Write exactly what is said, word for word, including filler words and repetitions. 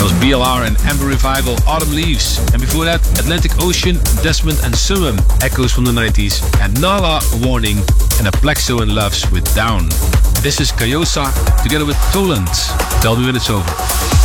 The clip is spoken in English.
was B L R and Amber Revival, Autumn Leaves. And before that, Atlantic Ocean, Desmond and Summum, Echoes from the nineties. And Nala, Warning, and Aplexo and Loves with Down. This is Kayosa together with Toland. Tell me when it's over.